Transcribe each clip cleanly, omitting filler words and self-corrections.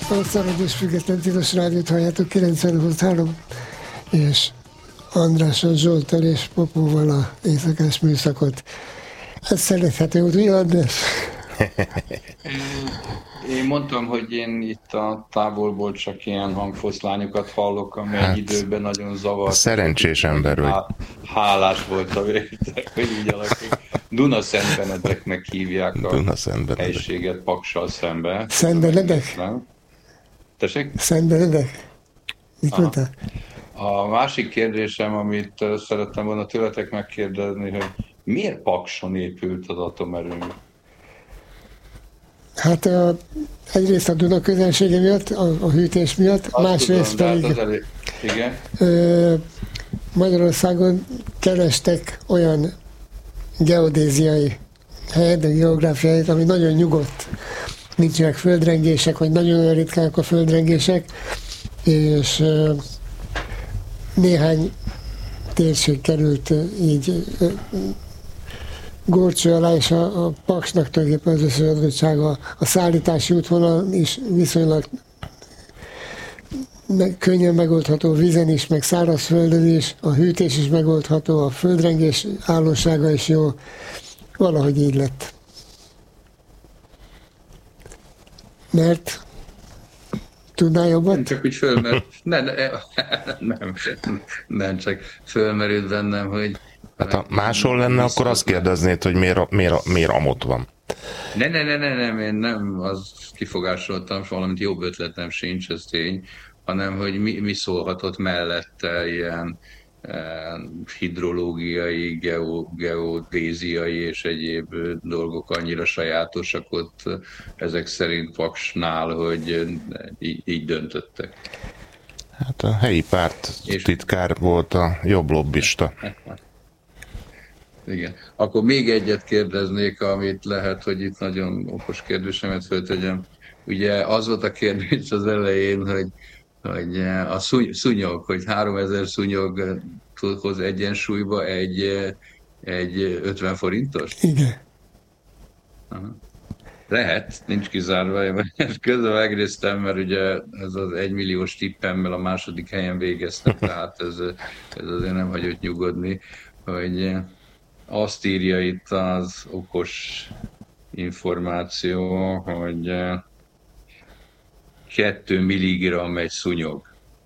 A Szabad és Független Tilos Rádiót halljátok 90.3 és Andrással, Zsolttal és Popóval a éjszakás műszakot. Ez szerethető út, ugye András? Én mondtam, hogy én itt a távolból csak ilyen hangfoszlányokat hallok, amely egy időben nagyon zavart. Szerencsés ember vagy. Hálás voltam értek, hogy így alakik. Dunaszentbenedeknek hívják a helységet Paksal szembe. Szentbenedek? Tessék? Szentbenedek? Mit mondtál? A másik kérdésem, amit szerettem volna tőletek megkérdezni, hogy miért Pakson épült az atomerőmű? Hát egyrészt a Duna közelsége miatt, a hűtés miatt, azt másrészt tudom, pedig igen. Magyarországon kerestek olyan geodéziai helyet, de geográfiai, ami nagyon nyugodt. Nincsenek földrengések, vagy nagyon ritkák a földrengések, és néhány térség került így górcső alá, és a Paksnak tulajdonképpen az összeadottsága, a szállítási útvonal is viszonylag könnyen megoldható, vízen is, meg szárazföldön is, a hűtés is megoldható, a földrengés állósága is jó, valahogy így lett. Mert tudnál jobban? Csak úgy fölmerült. Nem, csak fölmerült bennem, hogy... Hát ha máshol lenne, akkor azt kérdeznéd, hogy miért amott van. Nem, én nem azt kifogásoltam, valamint jobb ötletem sincs, ez tény, hanem hogy mi szólhatott mellette ilyen hidrológiai, geodéziai és egyéb dolgok annyira sajátosak ott ezek szerint Paksnál, hogy így döntöttek. Hát a helyi párt titkár volt a jobb lobbista. Igen. Akkor még egyet kérdeznék, amit lehet, hogy itt nagyon okos kérdésemet föltegyem. Ugye az volt a kérdés az elején, hogy a szúnyog, hogy 3000 szúnyog hoz egyensúlyba egy 50 forintos? Igen. Aha. Lehet, nincs kizárva, én közben megnéztem, mert ugye ez az 1 milliós tippemmel a második helyen végeztem, tehát ez azért nem hagyott nyugodni, hogy azt írja itt az okos információ, hogy 2 milligramm egy szúnyog.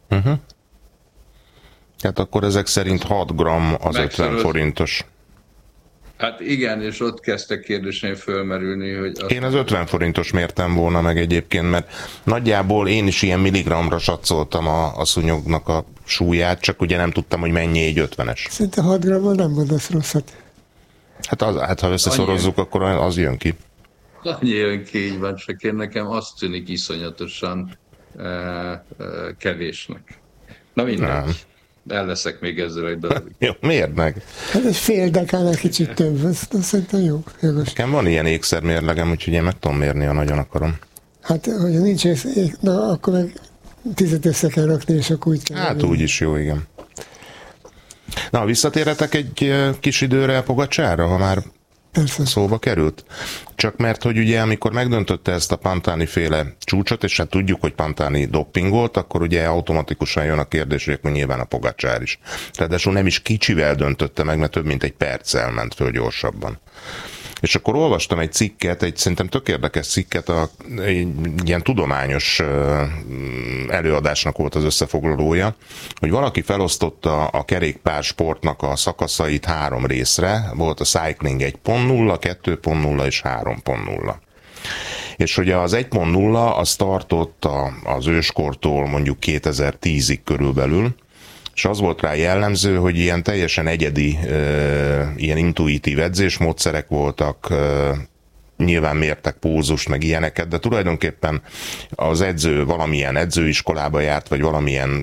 Hát akkor ezek szerint 6 gramm az 50 forintos. Hát igen, és ott kezdtek kérdésén fölmerülni, hogy... Én az 50 forintos mértem volna meg egyébként, mert nagyjából én is ilyen milligramra satszoltam a szúnyognak a súlyát, csak ugye nem tudtam, hogy mennyi egy 50-es. Szinte 6 grammal nem mondasz rosszat. Hát ha összeszorozzuk, akkor az jön ki. Annyi jön ki, így van, csak én nekem azt tűnik iszonyatosan kevésnek. Na mindegy. El leszek még ezzel egy darabig. Jó, miért meg? Hát egy fél dekánál kicsit több, azt szerintem jó. Jogos. Nekem van ilyen ékszermérlegem, úgyhogy én meg tudom mérni, ha nagyon akarom. Hát, hogyha nincs na akkor meg 10 össze kell rakni, és akkor úgy kell. Hát úgy is jó, igen. Na, visszatérhetek egy kis időre Pogacsára, ha már persze szóba került. Csak mert, hogy ugye amikor megdöntötte ezt a Pantani féle csúcsot, és hát tudjuk, hogy Pantani doppingolt, akkor ugye automatikusan jön a kérdés, hogy akkor nyilván a Pogacsár is. Ráadásul nem is kicsivel döntötte meg, mert több mint egy perccel ment föl gyorsabban. És akkor olvastam egy cikket, egy szerintem tök érdekes cikket, egy ilyen tudományos előadásnak volt az összefoglalója, hogy valaki felosztotta a kerékpársportnak a szakaszait 3 részre, volt a Cycling 1.0, 2.0 és 3.0. És hogy az 1.0 az tartott az őskortól mondjuk 2010-ig körülbelül, és az volt rá jellemző, hogy ilyen teljesen egyedi, ilyen intuitív edzésmódszerek voltak, nyilván mértek pózust, meg ilyeneket, de tulajdonképpen az edző valamilyen edzőiskolába járt, vagy valamilyen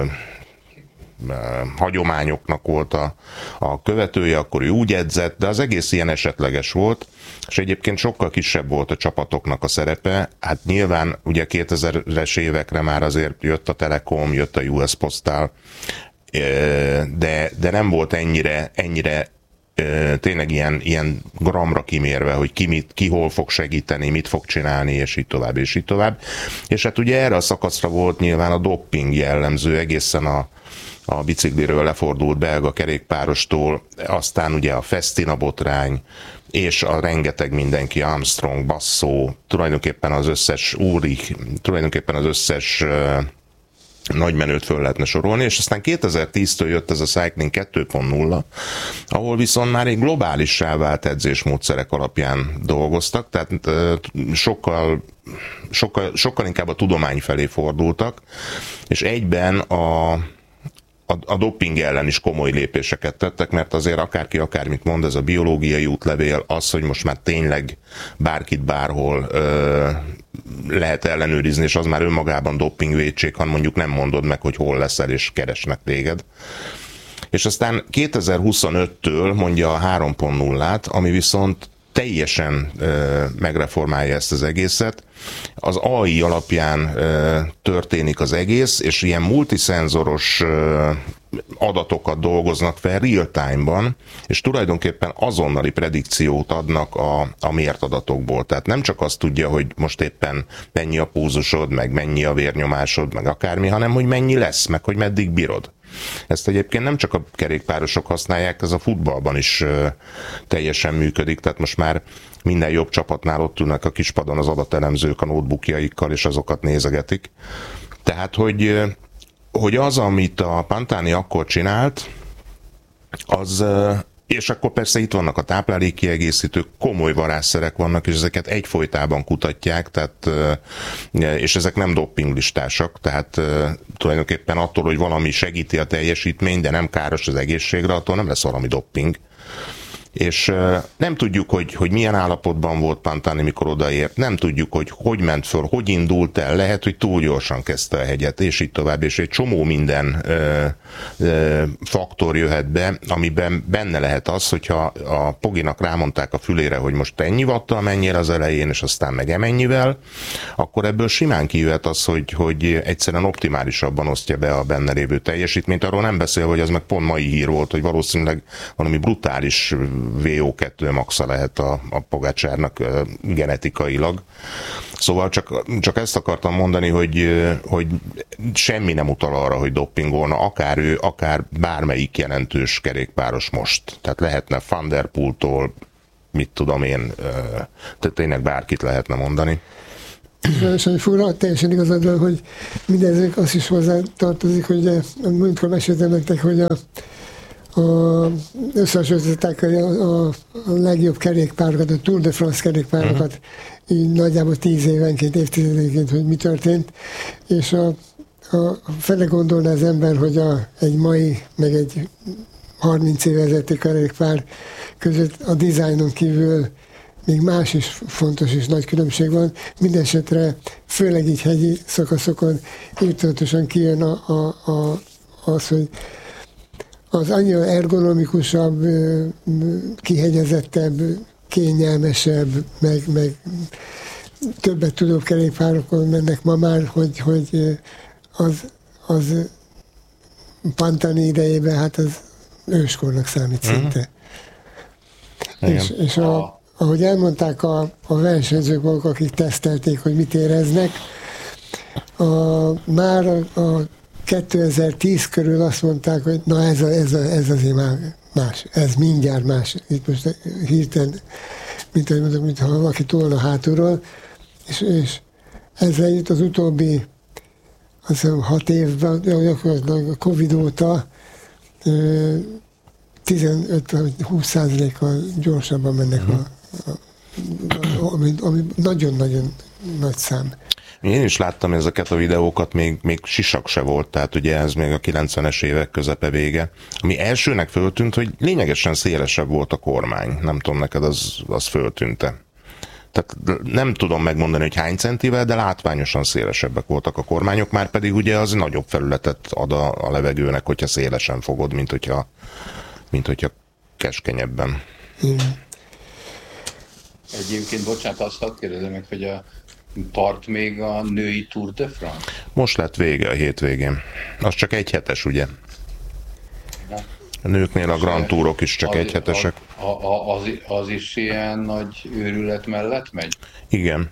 hagyományoknak volt a követője, akkor ő úgy edzett, de az egész ilyen esetleges volt, és egyébként sokkal kisebb volt a csapatoknak a szerepe. Hát nyilván ugye 2000-es évekre már azért jött a Telekom, jött a US Postal, de nem volt ennyire tényleg ilyen gramra kimérve, hogy ki hol fog segíteni, mit fog csinálni, és így tovább, és így tovább. És hát ugye erre a szakaszra volt nyilván a dopping jellemző, egészen a bicikliről lefordult belga kerékpárostól, aztán ugye a Festina botrány, és a rengeteg mindenki, Armstrong, Basso, tulajdonképpen az összes Ulrich, tulajdonképpen az összes nagymenőt föl lehetne sorolni, és aztán 2010-től jött ez a Cycling 2.0, ahol viszont már egy globálissá vált edzésmódszerek alapján dolgoztak, tehát sokkal inkább a tudomány felé fordultak, és egyben a doping ellen is komoly lépéseket tettek, mert azért akárki akármit mond, ez a biológiai útlevél, az, hogy most már tényleg bárkit bárhol lehet ellenőrizni, és az már önmagában dopingvétség, ha mondjuk nem mondod meg, hogy hol leszel, és keresnek téged. És aztán 2025-től mondja a 3.0-át, ami viszont teljesen megreformálja ezt az egészet. Az AI alapján történik az egész, és ilyen multiszenzoros adatokat dolgoznak fel real-time-ban, és tulajdonképpen azonnali predikciót adnak a mért adatokból. Tehát nem csak azt tudja, hogy most éppen mennyi a pulzusod, meg mennyi a vérnyomásod, meg akármi, hanem hogy mennyi lesz, meg hogy meddig bírod. Ezt egyébként nem csak a kerékpárosok használják, ez a futballban is teljesen működik, tehát most már minden jobb csapatnál ott ülnek a kispadon az adatelemzők a notebookjaikkal, és azokat nézegetik. Tehát, hogy az, amit a Pantani akkor csinált, az, és akkor persze itt vannak a táplálékkiegészítők, komoly varázsszerek vannak, és ezeket egyfolytában kutatják, tehát, és ezek nem dopinglistásak, tehát tulajdonképpen attól, hogy valami segíti a teljesítményt, de nem káros az egészségre, attól nem lesz valami doping. És nem tudjuk, hogy milyen állapotban volt Pantani, mikor odaért, nem tudjuk, hogy ment föl, hogy indult el, lehet, hogy túl gyorsan kezdte a hegyet, és így tovább, és egy csomó minden faktor jöhet be, amiben benne lehet az, hogyha a Poginak rámondták a fülére, hogy most ennyi wattal menjél az elején, és aztán meg emennyivel, akkor ebből simán kijöhet az, hogy egyszerűen optimálisabban osztja be a benne lévő teljesítményt, arról nem beszél, hogy az meg pont mai hír volt, hogy valószínűleg valami brutális VO2 maxa lehet a Pogačarnak genetikailag. Szóval csak ezt akartam mondani, hogy semmi nem utal arra, hogy doppingolna, akár ő, akár bármelyik jelentős kerékpáros most. Tehát lehetne Van der Poeltól, mit tudom én, tehát tényleg bárkit lehetne mondani. És hogy fura, teljesen igazad van, hogy mindezek azt is hozzá tartozik, hogy múltkor meséltem nektek, hogy összehasonlították a legjobb kerékpárokat, a Tour de France kerékpárokat, így nagyjából 10 évenként, évtizedenként, hogy mi történt, és fele gondolná az ember, hogy egy mai, meg egy 30 éve ezelőtti kerékpár között a dizájnon kívül még más is fontos és nagy különbség van. Mindenesetre, főleg így hegyi szakaszokon írtózatosan kijön az, hogy az annyira ergonomikusabb, kihegyezettebb, kényelmesebb, meg többet tudó kerékpárokon mennek ma már, hogy az Pantani idejében, hát az őskornak számít szinte. És ahogy elmondták a versenyzők maguk, akik tesztelték, hogy mit éreznek, már a 2010 körül azt mondták, hogy na ez azért már más, ez mindjárt más. Itt most hirtelen, mint ahogy mondok, mintha valaki tolna hátulról, és ezzel jut az utóbbi, azt hiszem 6 évben, gyakorlatilag a Covid óta 15-20%-kal gyorsabban mennek, ami nagyon-nagyon nagy szám. Én is láttam ezeket a videókat, még sisak se volt, tehát ugye ez még a 90-es évek közepe vége. Ami elsőnek föltűnt, hogy lényegesen szélesebb volt a kormány. Nem tudom, neked az föltűnte. Tehát nem tudom megmondani, hogy hány centivel, de látványosan szélesebbek voltak a kormányok, már pedig ugye az nagyobb felületet ad a levegőnek, hogyha szélesen fogod, mint hogyha keskenyebben. Egyébként, bocsánat, azt hadd kérdezem meg, hogy tart még a női Tour de France? Most lett vége a hétvégén. Az csak egy hetes, ugye? A nőknél a Grand Tourok is csak egyhetesek. Az is ilyen nagy őrület mellett megy? Igen.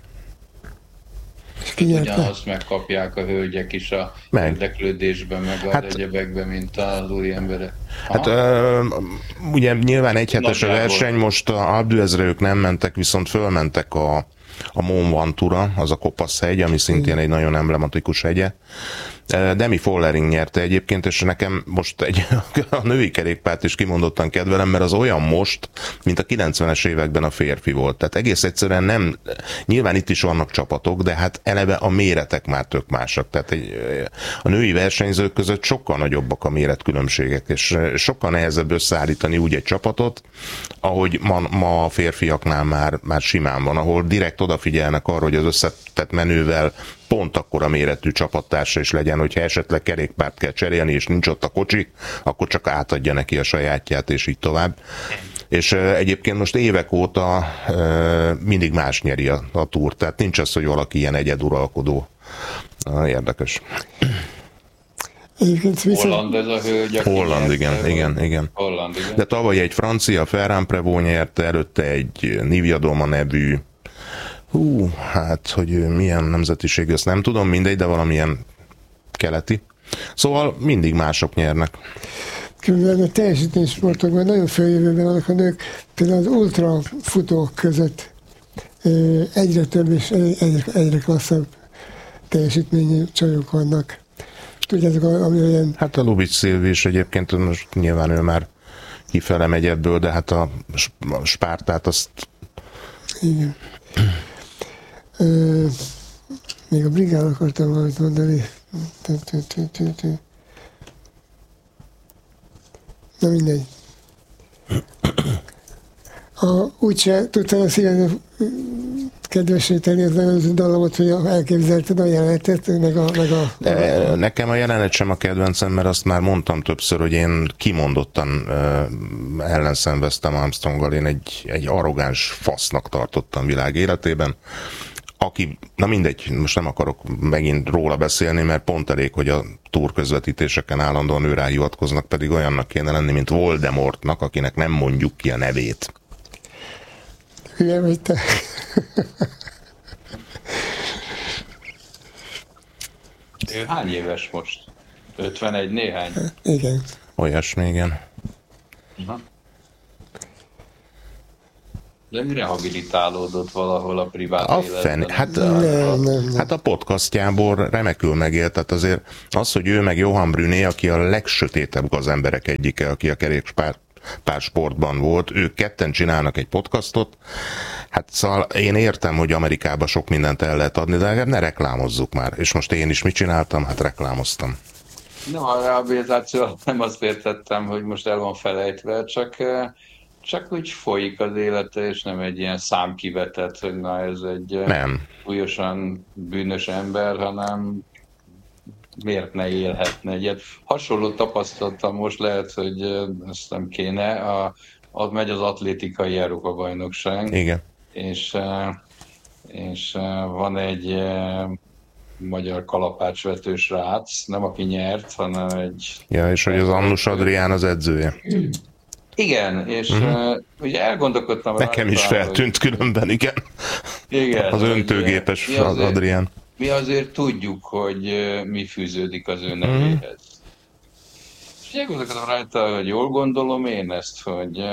Ugyanazt megkapják a hölgyek is a érdeklődésben, meg az egyebekben, mint az úri emberek. Hát ugye nyilván egyhetes a verseny, most a Alpe d'Huezre ők nem mentek, viszont fölmentek a Mont Ventura, az a Kopaszhegy, ami szintén egy nagyon emblematikus hegye. Demi Vollering nyerte egyébként, és nekem most a női kerékpárt is kimondottan kedvelem, mert az olyan most, mint a 90-es években a férfi volt. Tehát egész egyszerűen nem, nyilván itt is vannak csapatok, de hát eleve a méretek már tök másak. Tehát a női versenyzők között sokkal nagyobbak a méretkülönbségek, és sokkal nehezebb összeállítani úgy egy csapatot, ahogy ma a férfiaknál már simán van, ahol direkt odafigyelnek arra, hogy az összetett menővel pont akkora méretű csapattársa is legyen, hogyha esetleg kerékpárt kell cserélni, és nincs ott a kocsi, akkor csak átadja neki a sajátját, és így tovább. És egyébként most évek óta mindig más nyeri a túrt, tehát nincs az, hogy valaki ilyen egyeduralkodó. Érdekes. Holland ez a hölgy, Holland, igen. Holland, igen. De tavaly egy francia Ferran Prévot nyerte, előtte egy Nivia Doma nevű, hát, hogy milyen nemzetiség, ezt nem tudom, mindegy, de valamilyen keleti. Szóval mindig mások nyernek. Különben a teljesítménysportokban nagyon följövőben vannak a nők, például az ultrafutók között egyre több és egyre klasszabb teljesítményű csajok vannak. Tudjátok, ami olyan... Hát a Lubitsch Szilvi is egyébként, most nyilván ő már kifele megy ebből, de hát a Spártát azt... Igen. Még a Brigál akartam valamit mondani. Na mindegy. Úgyse tudtam a szívem kedvesíteni az dallamot, hogy elképzelted a jelenetet, meg a... Nekem a jelenet sem a kedvencem, mert azt már mondtam többször, hogy én kimondottan ellenszenveztem Armstronggal, én egy arrogáns fasznak tartottam világ életében, aki, na mindegy, most nem akarok megint róla beszélni, mert pont elég, hogy a túr közvetítéseken állandóan őrá hivatkoznak, pedig olyannak kéne lenni, mint Voldemortnak, akinek nem mondjuk ki a nevét. Hülye vagy te? Ő hány éves most? 51 néhány? Igen. Olyasmi, igen. De rehabilitálódott valahol a privát életben. Hát a podcastjából remekül megélt, tehát azért az, hogy ő meg Johan Bruné, aki a legsötétebb gazemberek egyike, aki a kerékpársportban volt, ők ketten csinálnak egy podcastot, hát szóval én értem, hogy Amerikában sok mindent el lehet adni, de ne reklámozzuk már. És most én is mit csináltam? Hát reklámoztam. No, a rehabilitáció nem azt értettem, hogy most el van felejtve, csak úgy folyik az élete, és nem egy ilyen számkivetett, hogy na ez egy súlyosan bűnös ember, hanem miért ne élhetne egyet. Hasonló tapasztaltam most, lehet, hogy ezt nem kéne, megy az atlétikai Európa-bajnokság. Igen. És van egy magyar kalapácsvető srác, nem aki nyert, hanem egy... Ja, és hogy az Annus Adrián az edzője. Igen, és ugye elgondolkodtam rá. Nekem is feltűnt különben, igen. Az öntőgépes Adrián. Mi azért tudjuk, hogy mi fűződik az ő nevéhez. És elgondolkodtam rajta, hogy jól gondolom én ezt, hogy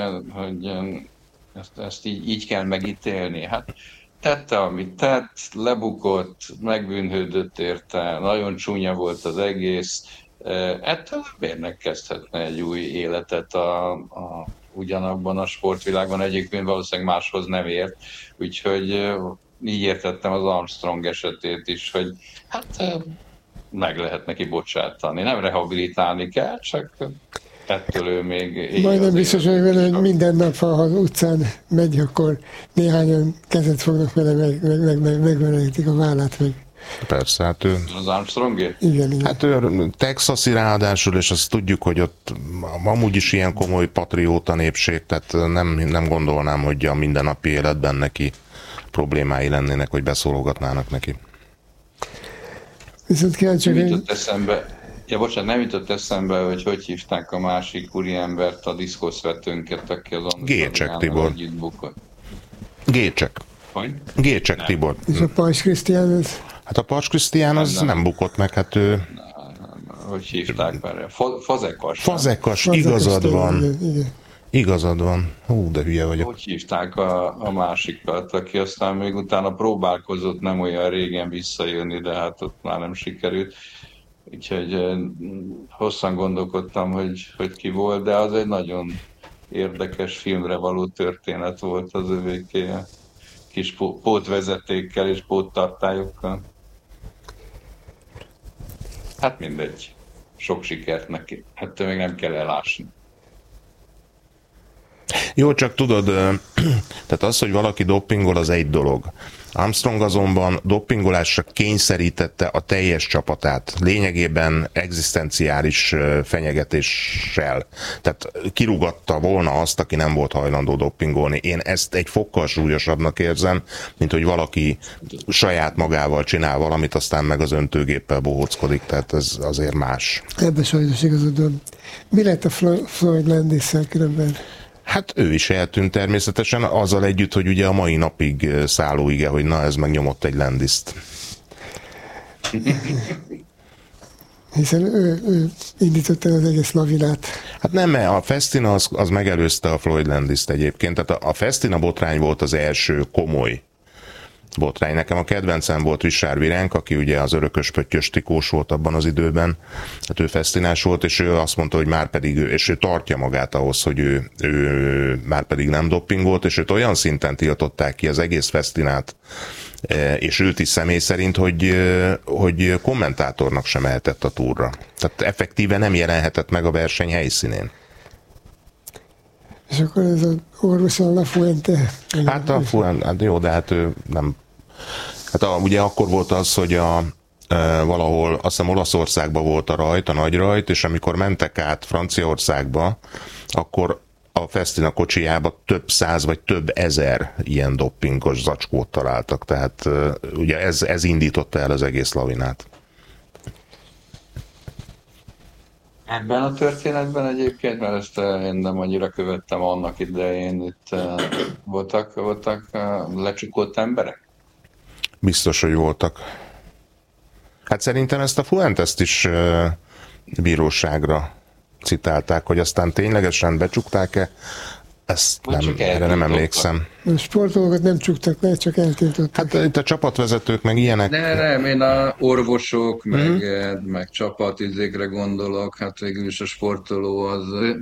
ezt így kell megítélni. Hát tette, amit tett, lebukott, megbűnhődött érte, nagyon csúnya volt az egész. Ettől miért kezdhetne egy új életet ugyanabban a sportvilágban, egyébként valószínűleg máshoz nem ért, úgyhogy így értettem az Armstrong esetét is, hogy hát meg lehet neki bocsátani, nem rehabilitálni kell, csak ettől ő még... Majdnem biztos vagyok vele, hogy minden nap, ha az utcán megy, akkor néhányan kezet fognak vele, megvelenítik a vállát meg. Persze, hát ő... Az Armstrongé? Igen. Hát ő texasi ráadásul, és azt tudjuk, hogy ott amúgy is ilyen komoly patrióta népség, tehát nem gondolnám, hogy a mindennapi életben neki problémái lennének, hogy beszólogatnának neki. Viszont kíváncsi, jutott eszembe, Ja, bocsánat, nem jutott eszembe, hogy hívták a másik úriembert, a diszkoszvetőnket, aki az Gécsek Tibor. együtt bukott. Gécsek. Hogy? Gécsek Tibor. És a Pajs Krisztián az? Hát a Paks Krisztián az nem bukott meg, hát ő... Hogy hívták már? Fazekas. Fazekas, igazad van. Igen. Igazad van. Hú, de hülye vagyok. Hogy hívták a másikat, aki aztán még utána próbálkozott nem olyan régen visszajönni, de hát ott már nem sikerült. Úgyhogy hosszan gondolkodtam, hogy ki volt, de az egy nagyon érdekes filmre való történet volt az övéké, a kis pótvezetékkel és póttartályokkal. Hát mindegy. Sok sikert neki. Hát még nem kell elásni. Jó, csak tudod, tehát az, hogy valaki doppingol, az egy dolog. Armstrong azonban doppingolásra kényszerítette a teljes csapatát, lényegében egzisztenciális fenyegetéssel. Tehát kirúgatta volna azt, aki nem volt hajlandó doppingolni. Én ezt egy fokkal súlyosabbnak érzem, mint hogy valaki saját magával csinál valamit, aztán meg az öntőgéppel bohóckodik, tehát ez azért más. Ebben sajnos igazad van. Mi lett a Floyd Landis-szel különben? Hát ő is eltűnt természetesen, azzal együtt, hogy ugye a mai napig szállóige, hogy na ez megnyomott egy Landist. Hiszen ő indította az egész lavinát. Hát nem, mert a Festina az megelőzte a Floyd Landist egyébként, tehát a Festina botrány volt az első komoly botrány. Nekem a kedvencem volt Richard Virenque, aki ugye az örökös pöttyös trikós volt abban az időben, hát ő festinás volt, és ő azt mondta, hogy már pedig és ő tartja magát ahhoz, hogy ő már pedig nem doppingolt, és őt olyan szinten tiltották ki az egész festinát, és őt is személy szerint, hogy kommentátornak sem mehetett a túrra. Tehát effektíve nem jelenhetett meg a verseny helyszínén. És akkor ez az orvos a La Fuente? Hát jó, de hát ő nem... Hát ugye akkor volt az, hogy valahol, azt hiszem Olaszországban volt a rajt, a nagy rajt, és amikor mentek át Franciaországba, akkor a Festina kocsijába több száz vagy több ezer ilyen doppingos zacskót találtak. Tehát ugye ez indította el az egész lavinát. Ebben a történetben egyébként, mert ezt én nem annyira követtem annak idején, itt voltak lecsukott emberek? Biztos, hogy voltak. Hát szerintem ezt a Fuentest is bíróságra citálták, hogy aztán ténylegesen becsukták-e, ezt erre nem emlékszem. A sportolókat nem csuktak le, csak eltiltottak. Hát itt a csapatvezetők meg ilyenek. Nem, én a orvosok, meg csapatizékre gondolok, hát végül is a sportoló az